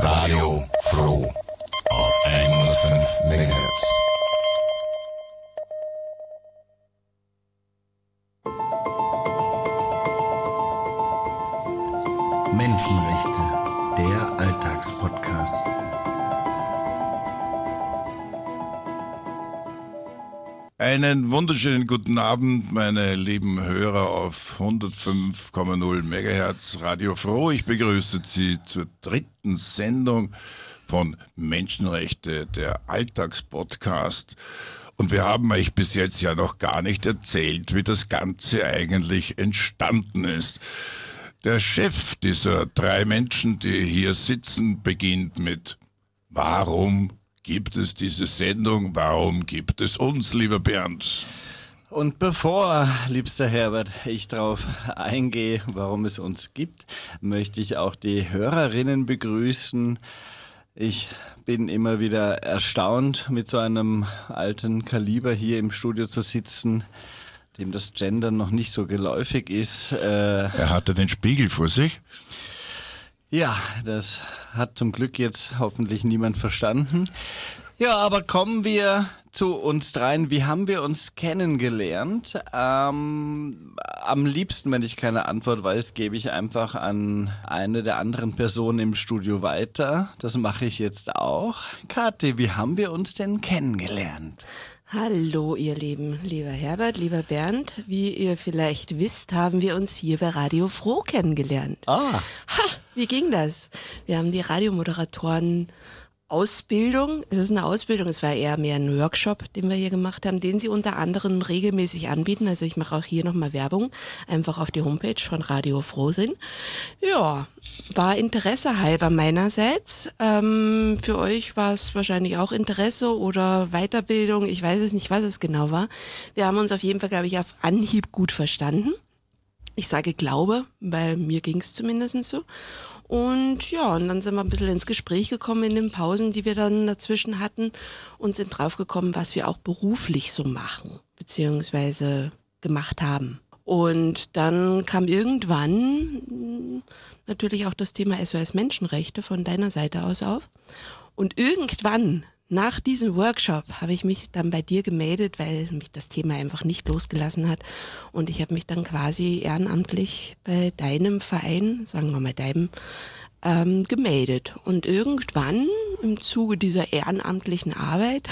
Radio Froh auf 105 MHz. Menschenrechte, der Alltagspodcast. Einen wunderschönen guten Abend, meine lieben Hörer auf 105,0 MHz Radio Froh. Ich begrüße Sie zur dritten Sendung von Menschenrechte, der Alltagspodcast. Und wir haben euch bis jetzt ja noch gar nicht erzählt, wie das Ganze eigentlich entstanden ist. Der Chef dieser drei Menschen, die hier sitzen, beginnt mit: Warum gibt es diese Sendung? Warum gibt es uns, lieber Bernd? Und bevor, liebster Herbert, ich darauf eingehe, warum es uns gibt, möchte ich auch die Hörerinnen begrüßen. Ich bin immer wieder erstaunt, mit so einem alten Kaliber hier im Studio zu sitzen, dem das Gendern noch nicht so geläufig ist. Er hatte den Spiegel vor sich. Ja, das hat zum Glück jetzt hoffentlich niemand verstanden. Ja, aber kommen wir zu uns dreien. Wie haben wir uns kennengelernt? Am liebsten, wenn ich keine Antwort weiß, gebe ich einfach an eine der anderen Personen im Studio weiter. Das mache ich jetzt auch. Kathi, wie haben wir uns denn kennengelernt? Hallo ihr Lieben, lieber Herbert, lieber Bernd. Wie ihr vielleicht wisst, haben wir uns hier bei Radio Froh kennengelernt. Ha, wie ging das? Wir haben die Radiomoderatoren Ausbildung, es ist eine Ausbildung, es war eher mehr ein Workshop, den wir hier gemacht haben, den sie unter anderem regelmäßig anbieten. Also ich mache auch hier nochmal Werbung, einfach auf die Homepage von Radio Frohsinn. Ja, war Interesse halber meinerseits. Für euch war es wahrscheinlich auch Interesse oder Weiterbildung, ich weiß es nicht, was es genau war. Wir haben uns auf jeden Fall, glaube ich, auf Anhieb gut verstanden. Ich sage glaube, bei mir ging es zumindest so. Und ja, und dann sind wir ein bisschen ins Gespräch gekommen in den Pausen, die wir dann dazwischen hatten und sind drauf gekommen, was wir auch beruflich so machen, beziehungsweise gemacht haben. Und dann kam irgendwann natürlich auch das Thema SOS Menschenrechte von deiner Seite aus auf. Und irgendwann nach diesem Workshop habe ich mich dann bei dir gemeldet, weil mich das Thema einfach nicht losgelassen hat. Und ich habe mich dann quasi ehrenamtlich bei deinem Verein, sagen wir mal deinem, gemeldet. Und irgendwann im Zuge dieser ehrenamtlichen Arbeit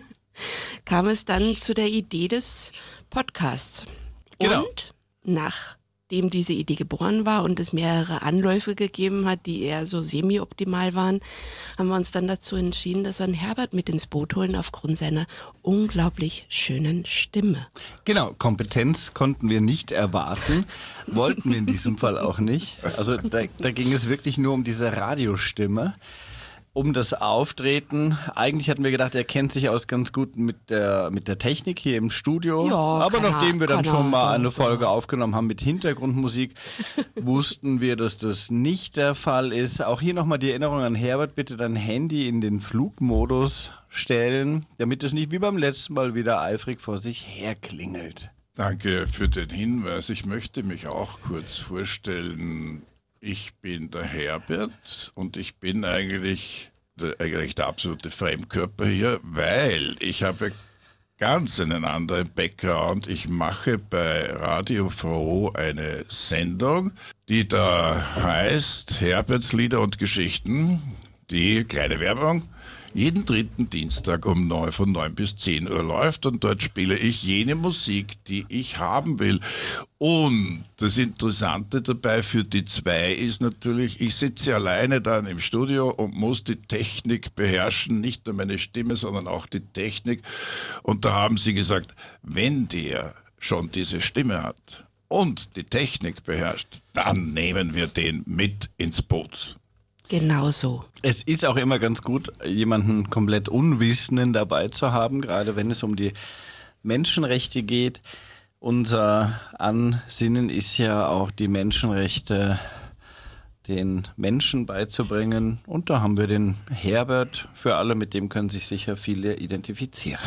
kam es dann zu der Idee des Podcasts. Genau. Und nachdem diese Idee geboren war und es mehrere Anläufe gegeben hat, die eher so semi-optimal waren, haben wir uns dann dazu entschieden, dass wir einen Herbert mit ins Boot holen aufgrund seiner unglaublich schönen Stimme. Genau, Kompetenz konnten wir nicht erwarten, wollten wir in diesem Fall auch nicht. Also da ging es wirklich nur um diese Radiostimme. Um das Auftreten. Eigentlich hatten wir gedacht, er kennt sich aus ganz gut mit der Technik hier im Studio. Ja, aber nachdem wir dann schon mal eine Folge aufgenommen haben mit Hintergrundmusik, wussten wir, dass das nicht der Fall ist. Auch hier nochmal die Erinnerung an Herbert, bitte dein Handy in den Flugmodus stellen, damit es nicht wie beim letzten Mal wieder eifrig vor sich her klingelt. Danke für den Hinweis. Ich möchte mich auch kurz vorstellen. Ich bin der Herbert und ich bin eigentlich der absolute Fremdkörper hier, weil ich habe ganz einen anderen Background. Ich mache bei Radio Froh eine Sendung, die da heißt Herberts Lieder und Geschichten, die kleine Werbung, jeden dritten Dienstag von 9 bis 10 Uhr läuft und dort spiele ich jene Musik, die ich haben will. Und das Interessante dabei für die zwei ist natürlich, ich sitze alleine dann im Studio und muss die Technik beherrschen, nicht nur meine Stimme, sondern auch die Technik. Und da haben sie gesagt, wenn der schon diese Stimme hat und die Technik beherrscht, dann nehmen wir den mit ins Boot. Genau so. Es ist auch immer ganz gut, jemanden komplett Unwissenden dabei zu haben, gerade wenn es um die Menschenrechte geht. Unser Ansinnen ist ja auch, die Menschenrechte den Menschen beizubringen. Und da haben wir den Herbert für alle, mit dem können sich sicher viele identifizieren.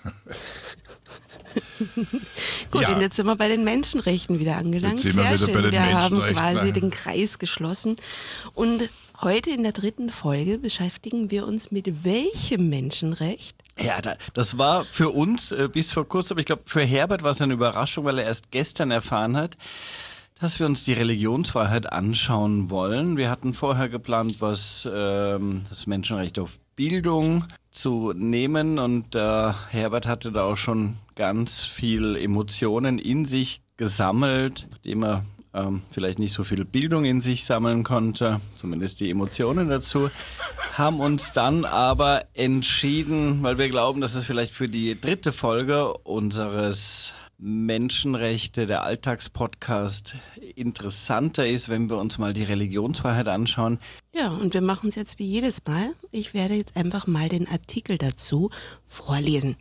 Gut, ja. Und jetzt sind wir bei den Menschenrechten wieder angelangt. Jetzt sind wir Sehr wieder schön. bei den wir haben Menschenrechten. quasi den Kreis geschlossen. Und Heute in der 3. Folge beschäftigen wir uns mit welchem Menschenrecht? Ja, das war für uns bis vor kurzem, aber ich glaube für Herbert war es eine Überraschung, weil er erst gestern erfahren hat, dass wir uns die Religionsfreiheit anschauen wollen. Wir hatten vorher geplant, das Menschenrecht auf Bildung zu nehmen und Herbert hatte da auch schon ganz viel Emotionen in sich gesammelt, nachdem er vielleicht nicht so viel Bildung in sich sammeln konnte, zumindest die Emotionen dazu, haben uns dann aber entschieden, weil wir glauben, dass es vielleicht für die 3. Folge unseres Menschenrechte, der Alltagspodcast, interessanter ist, wenn wir uns mal die Religionsfreiheit anschauen. Ja, und wir machen es jetzt wie jedes Mal. Ich werde jetzt einfach mal den Artikel dazu vorlesen.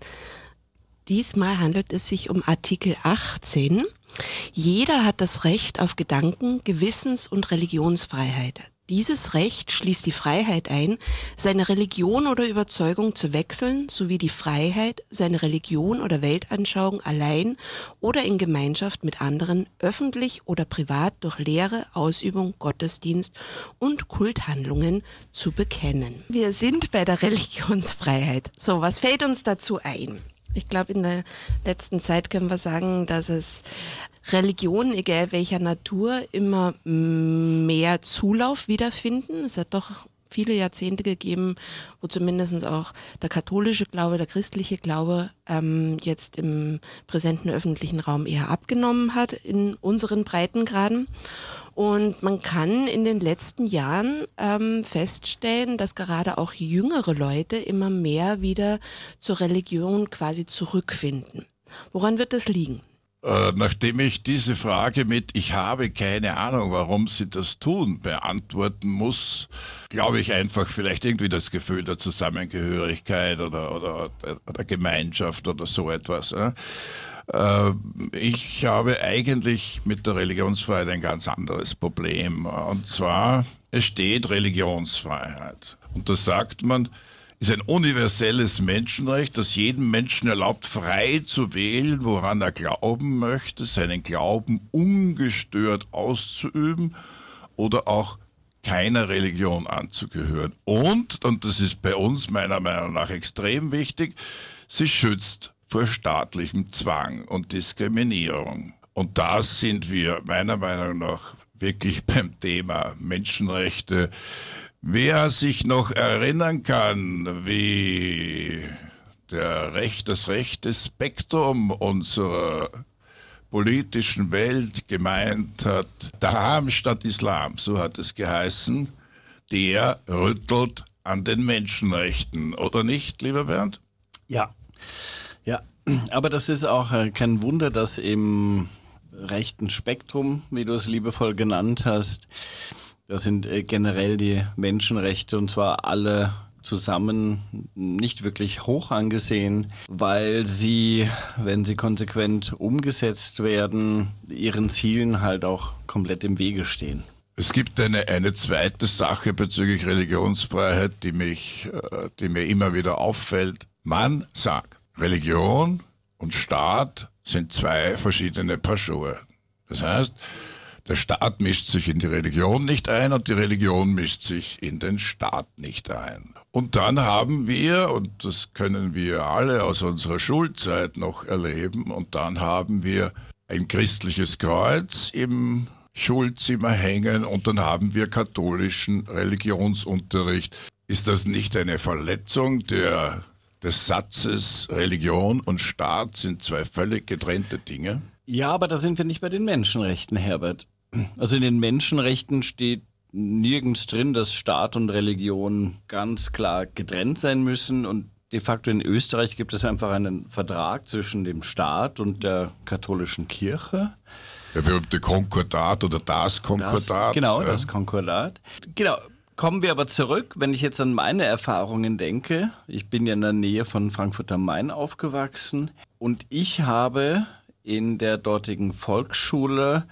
Diesmal handelt es sich um Artikel 18. Jeder hat das Recht auf Gedanken-, Gewissens- und Religionsfreiheit. Dieses Recht schließt die Freiheit ein, seine Religion oder Überzeugung zu wechseln, sowie die Freiheit, seine Religion oder Weltanschauung allein oder in Gemeinschaft mit anderen, öffentlich oder privat durch Lehre, Ausübung, Gottesdienst und Kulthandlungen zu bekennen. Wir sind bei der Religionsfreiheit. So, was fällt uns dazu ein? Ich glaube, in der letzten Zeit können wir sagen, dass es Religionen, egal welcher Natur, immer mehr Zulauf wiederfinden. Es hat doch viele Jahrzehnte gegeben, wo zumindest auch der katholische Glaube, der christliche Glaube jetzt im präsenten öffentlichen Raum eher abgenommen hat in unseren Breitengraden. Und man kann in den letzten Jahren feststellen, dass gerade auch jüngere Leute immer mehr wieder zur Religion quasi zurückfinden. Woran wird das liegen? Nachdem ich diese Frage mit "Ich habe keine Ahnung, warum Sie das tun" beantworten muss, glaube ich einfach vielleicht irgendwie das Gefühl der Zusammengehörigkeit oder Gemeinschaft oder so etwas. Ich habe eigentlich mit der Religionsfreiheit ein ganz anderes Problem. Und zwar, es steht Religionsfreiheit. Und da sagt man, ist ein universelles Menschenrecht, das jedem Menschen erlaubt, frei zu wählen, woran er glauben möchte, seinen Glauben ungestört auszuüben oder auch keiner Religion anzugehören. Und das ist bei uns meiner Meinung nach extrem wichtig, sie schützt vor staatlichem Zwang und Diskriminierung. Und da sind wir meiner Meinung nach wirklich beim Thema Menschenrechte. Wer sich noch erinnern kann, wie das rechte Spektrum unserer politischen Welt gemeint hat, Daham statt Islam, so hat es geheißen, der rüttelt an den Menschenrechten, oder nicht, lieber Bernd? Ja, aber das ist auch kein Wunder, dass im rechten Spektrum, wie du es liebevoll genannt hast, das sind generell die Menschenrechte und zwar alle zusammen nicht wirklich hoch angesehen, weil sie, wenn sie konsequent umgesetzt werden, ihren Zielen halt auch komplett im Wege stehen. Es gibt eine zweite Sache bezüglich Religionsfreiheit, die mir immer wieder auffällt. Man sagt, Religion und Staat sind 2 verschiedene Paar Schuhe. Das heißt, der Staat mischt sich in die Religion nicht ein und die Religion mischt sich in den Staat nicht ein. Und dann haben wir, und das können wir alle aus unserer Schulzeit noch erleben, und dann haben wir ein christliches Kreuz im Schulzimmer hängen und dann haben wir katholischen Religionsunterricht. Ist das nicht eine Verletzung des Satzes Religion und Staat sind 2 völlig getrennte Dinge? Ja, aber da sind wir nicht bei den Menschenrechten, Herbert. Also in den Menschenrechten steht nirgends drin, dass Staat und Religion ganz klar getrennt sein müssen und de facto in Österreich gibt es einfach einen Vertrag zwischen dem Staat und der katholischen Kirche. Der berühmte Konkordat oder das Konkordat. Das Konkordat. Genau. Kommen wir aber zurück, wenn ich jetzt an meine Erfahrungen denke. Ich bin ja in der Nähe von Frankfurt am Main aufgewachsen und ich habe in der dortigen Volksschule,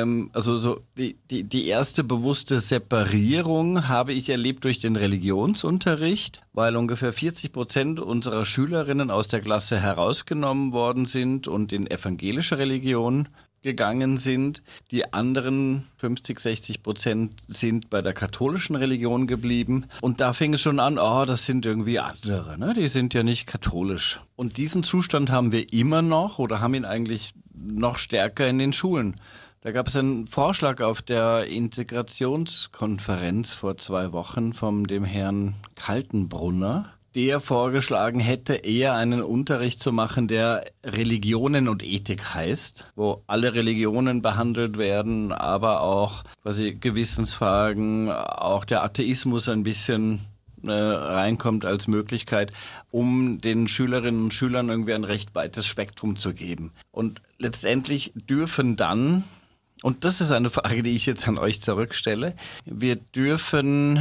die erste bewusste Separierung habe ich erlebt durch den Religionsunterricht, weil ungefähr 40% unserer Schülerinnen aus der Klasse herausgenommen worden sind und in evangelische Religion gegangen sind. Die anderen 50-60% sind bei der katholischen Religion geblieben. Und da fing es schon an, das sind irgendwie andere, ne? Die sind ja nicht katholisch. Und diesen Zustand haben wir immer noch oder haben ihn eigentlich noch stärker in den Schulen. Da gab es einen Vorschlag auf der Integrationskonferenz vor 2 Wochen von dem Herrn Kaltenbrunner, der vorgeschlagen hätte, eher einen Unterricht zu machen, der Religionen und Ethik heißt, wo alle Religionen behandelt werden, aber auch quasi Gewissensfragen, auch der Atheismus ein bisschen reinkommt als Möglichkeit, um den Schülerinnen und Schülern irgendwie ein recht weites Spektrum zu geben. Und letztendlich dürfen dann, und das ist eine Frage, die ich jetzt an euch zurückstelle, wir dürfen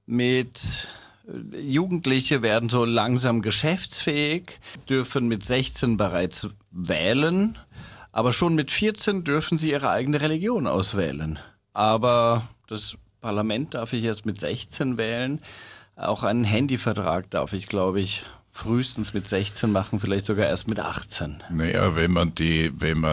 Jugendliche werden so langsam geschäftsfähig, dürfen mit 16 bereits wählen, aber schon mit 14 dürfen sie ihre eigene Religion auswählen. Aber das Parlament darf ich erst mit 16 wählen. Auch einen Handyvertrag darf ich, glaube ich, frühestens mit 16 machen, vielleicht sogar erst mit 18. Naja, wenn man die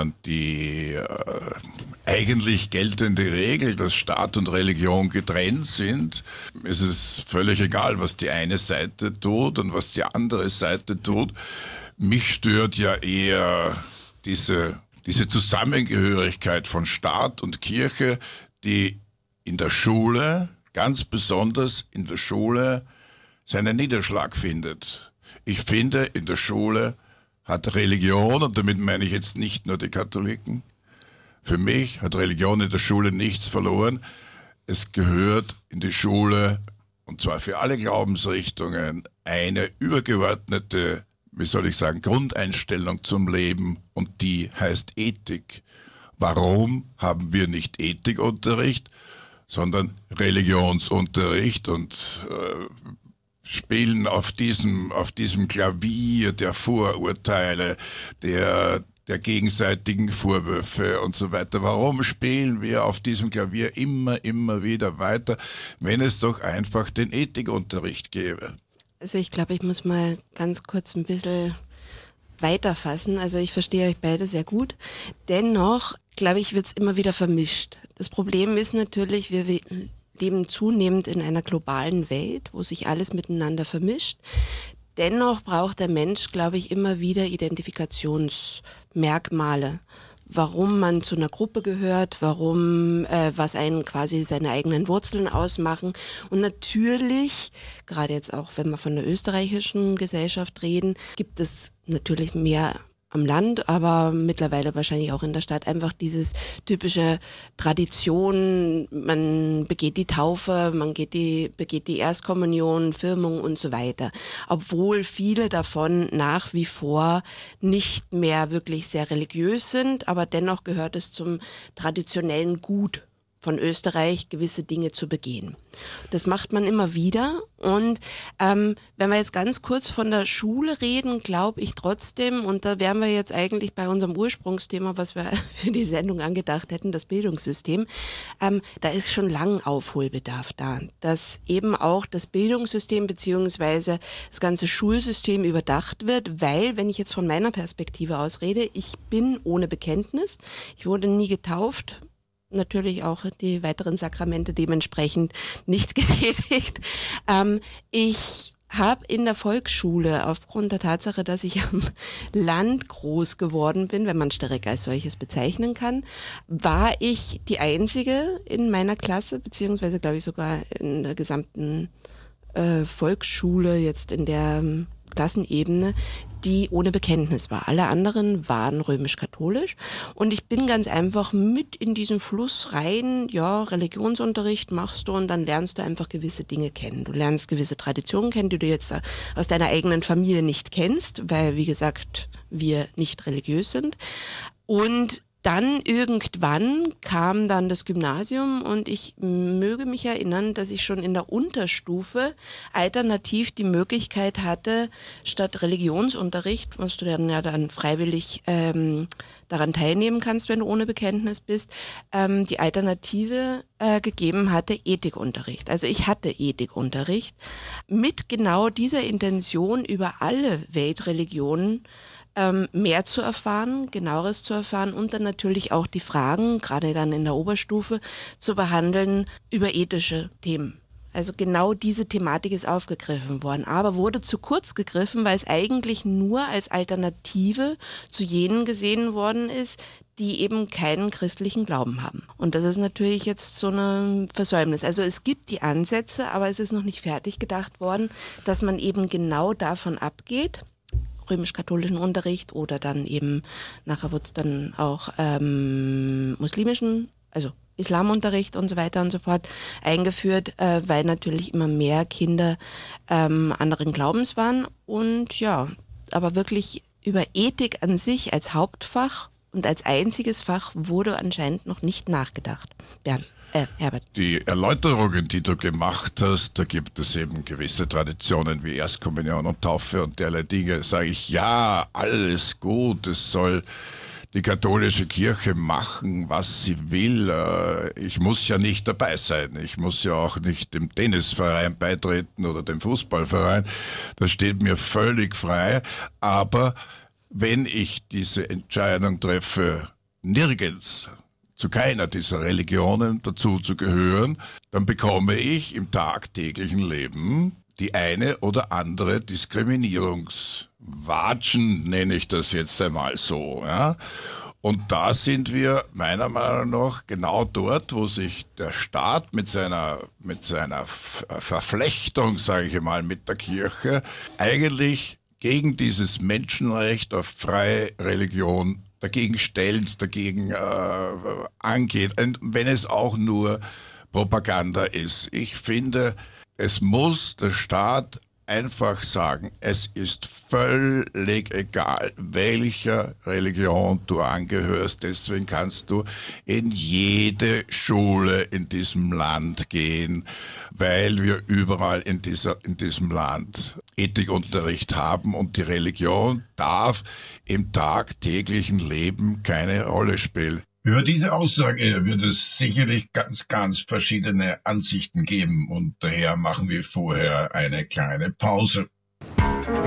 eigentlich geltende Regel, dass Staat und Religion getrennt sind, ist es völlig egal, was die eine Seite tut und was die andere Seite tut. Mich stört ja eher diese Zusammengehörigkeit von Staat und Kirche, die in der Schule, ganz besonders in der Schule, seinen Niederschlag findet. Ich finde, in der Schule hat Religion, und damit meine ich jetzt nicht nur die Katholiken, für mich hat Religion in der Schule nichts verloren. Es gehört in die Schule, und zwar für alle Glaubensrichtungen, eine übergeordnete, Grundeinstellung zum Leben, und die heißt Ethik. Warum haben wir nicht Ethikunterricht, sondern Religionsunterricht und spielen auf diesem Klavier der Vorurteile, der gegenseitigen Vorwürfe und so weiter. Warum spielen wir auf diesem Klavier immer wieder weiter, wenn es doch einfach den Ethikunterricht gäbe? Also ich glaube, ich muss mal ganz kurz ein bisschen weiterfassen. Also ich verstehe euch beide sehr gut. Dennoch, glaube ich, wird es immer wieder vermischt. Das Problem ist natürlich, wir leben zunehmend in einer globalen Welt, wo sich alles miteinander vermischt. Dennoch braucht der Mensch, glaube ich, immer wieder Identifikationsmerkmale. Warum man zu einer Gruppe gehört, was einen quasi seine eigenen Wurzeln ausmachen. Und natürlich, gerade jetzt auch, wenn wir von der österreichischen Gesellschaft reden, gibt es natürlich mehr am Land, aber mittlerweile wahrscheinlich auch in der Stadt einfach dieses typische Tradition, man begeht die Taufe, begeht die Erstkommunion, Firmung und so weiter. Obwohl viele davon nach wie vor nicht mehr wirklich sehr religiös sind, aber dennoch gehört es zum traditionellen Gut von Österreich, gewisse Dinge zu begehen. Das macht man immer wieder, und wenn wir jetzt ganz kurz von der Schule reden, glaube ich trotzdem, und da wären wir jetzt eigentlich bei unserem Ursprungsthema, was wir für die Sendung angedacht hätten, das Bildungssystem, da ist schon lang Aufholbedarf da, dass eben auch das Bildungssystem beziehungsweise das ganze Schulsystem überdacht wird, weil, wenn ich jetzt von meiner Perspektive aus rede, ich bin ohne Bekenntnis, ich wurde nie getauft, natürlich auch die weiteren Sakramente dementsprechend nicht getätigt. Ich habe in der Volksschule, aufgrund der Tatsache, dass ich am Land groß geworden bin, wenn man Sterek als solches bezeichnen kann, war ich die Einzige in meiner Klasse, beziehungsweise glaube ich sogar in der gesamten Volksschule, jetzt in der Klassenebene, die ohne Bekenntnis war. Alle anderen waren römisch-katholisch, und ich bin ganz einfach mit in diesen Fluss rein, ja, Religionsunterricht machst du und dann lernst du einfach gewisse Dinge kennen. Du lernst gewisse Traditionen kennen, die du jetzt aus deiner eigenen Familie nicht kennst, weil, wie gesagt, wir nicht religiös sind. Und dann irgendwann kam dann das Gymnasium, und ich möge mich erinnern, dass ich schon in der Unterstufe alternativ die Möglichkeit hatte, statt Religionsunterricht, was du dann freiwillig daran teilnehmen kannst, wenn du ohne Bekenntnis bist, die Alternative gegeben hatte, Ethikunterricht. Also ich hatte Ethikunterricht mit genau dieser Intention, über alle Weltreligionen mehr zu erfahren, genaueres zu erfahren und dann natürlich auch die Fragen, gerade dann in der Oberstufe, zu behandeln über ethische Themen. Also genau diese Thematik ist aufgegriffen worden, aber wurde zu kurz gegriffen, weil es eigentlich nur als Alternative zu jenen gesehen worden ist, die eben keinen christlichen Glauben haben. Und das ist natürlich jetzt so ein Versäumnis. Also es gibt die Ansätze, aber es ist noch nicht fertig gedacht worden, dass man eben genau davon abgeht, römisch-katholischen Unterricht oder dann eben, nachher wird es dann auch muslimischen, also Islamunterricht und so weiter und so fort eingeführt, weil natürlich immer mehr Kinder anderen Glaubens waren. Und ja, aber wirklich über Ethik an sich als Hauptfach und als einziges Fach wurde anscheinend noch nicht nachgedacht. Herbert. Die Erläuterungen, die du gemacht hast, da gibt es eben gewisse Traditionen wie Erstkommunion und Taufe und derlei Dinge. Sage ich, ja, alles gut, es soll die katholische Kirche machen, was sie will. Ich muss ja nicht dabei sein. Ich muss ja auch nicht dem Tennisverein beitreten oder dem Fußballverein. Das steht mir völlig frei. Aber wenn ich diese Entscheidung treffe, nirgends zu keiner dieser Religionen dazu zu gehören, dann bekomme ich im tagtäglichen Leben die eine oder andere Diskriminierungswatschen, nenne ich das jetzt einmal so. Ja? Und da sind wir meiner Meinung nach genau dort, wo sich der Staat mit seiner Verflechtung, sage ich mal, mit der Kirche eigentlich gegen dieses Menschenrecht auf freie Religion dagegen stellt, dagegen angeht, und wenn es auch nur Propaganda ist. Ich finde, es muss der Staat einfach sagen, es ist völlig egal, welcher Religion du angehörst. Deswegen kannst du in jede Schule in diesem Land gehen, weil wir überall in diesem Land Ethikunterricht haben und die Religion darf im tagtäglichen Leben keine Rolle spielen. Über diese Aussage wird es sicherlich ganz verschiedene Ansichten geben und daher machen wir vorher eine kleine Pause.